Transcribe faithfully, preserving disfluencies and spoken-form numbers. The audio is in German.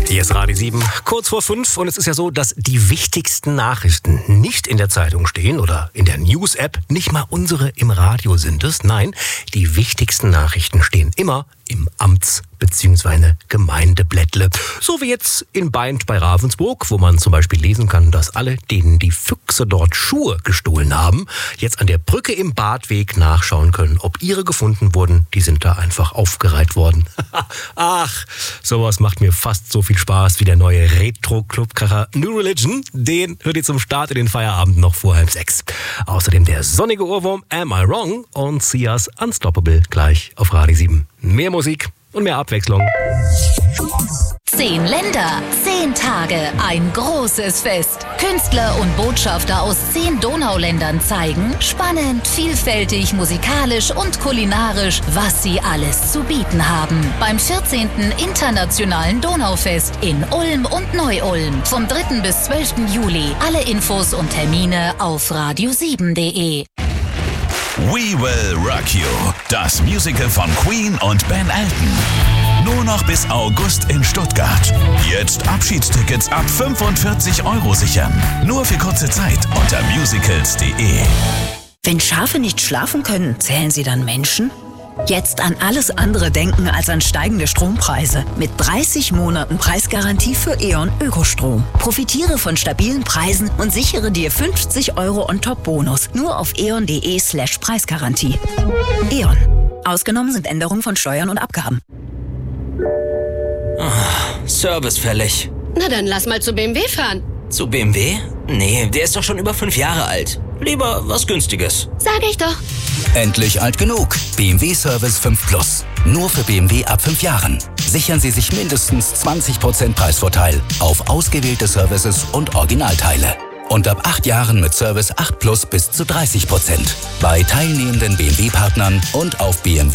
Hier ist Radio sieben, kurz vor fünf, und es ist ja so, dass die wichtigsten Nachrichten nicht in der Zeitung stehen oder in der News-App, nicht mal unsere im Radio sind es. Nein, die wichtigsten Nachrichten stehen immer im Amts- bzw. Gemeindeblättle. So wie jetzt in Beint bei Ravensburg, wo man zum Beispiel lesen kann, dass alle, denen die Füchse dort Schuhe gestohlen haben, jetzt an der Brücke im Badweg nachschauen können, ob ihre gefunden wurden. Die sind da einfach aufgereiht worden. Ach, sowas macht mir fast so viel Spaß wie der neue Retro-Clubkracher New Religion. Den hört ihr zum Start in den Feierabend noch vor halb sechs. Außerdem der sonnige Ohrwurm Am I Wrong und Sias Unstoppable gleich auf Radio sieben. Mehr Musik und mehr Abwechslung. Zehn Länder, zehn Tage, ein großes Fest. Künstler und Botschafter aus zehn Donauländern zeigen, spannend, vielfältig, musikalisch und kulinarisch, was sie alles zu bieten haben. Beim vierzehnten Internationalen Donaufest in Ulm und Neu-Ulm. Vom dritten bis zwölften Juli. Alle Infos und Termine auf radio sieben punkt de. We Will Rock You, das Musical von Queen und Ben Elton. Nur noch bis August in Stuttgart. Jetzt Abschiedstickets ab fünfundvierzig Euro sichern. Nur für kurze Zeit unter musicals punkt de. Wenn Schafe nicht schlafen können, zählen sie dann Menschen? Jetzt an alles andere denken als an steigende Strompreise. Mit dreißig Monaten Preisgarantie für E.ON Ökostrom. Profitiere von stabilen Preisen und sichere dir fünfzig Euro on-top-Bonus. Nur auf eon punkt de slash Preisgarantie. E.ON. Ausgenommen sind Änderungen von Steuern und Abgaben. Oh, Service fällig. Na dann lass mal zu B M W fahren. Zu B M W? Nee, der ist doch schon über fünf Jahre alt. Lieber was Günstiges. Sag ich doch. Endlich alt genug. B M W Service fünf Plus. Nur für B M W ab fünf Jahren. Sichern Sie sich mindestens zwanzig Prozent Preisvorteil auf ausgewählte Services und Originalteile. Und ab acht Jahren mit Service acht Plus bis zu dreißig Prozent. Bei teilnehmenden B M W-Partnern und auf b m